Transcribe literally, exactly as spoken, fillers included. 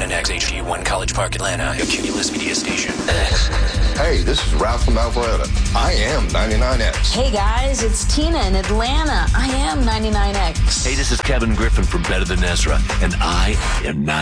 ninety-nine X H D one College Park, Atlanta, a Cumulus Media station. Hey, this is Ralph from Alpharetta. I am ninety-nine X. Hey guys, it's Tina in Atlanta. I am ninety-nine X. Hey, this is Kevin Griffin from Better Than Ezra, and I am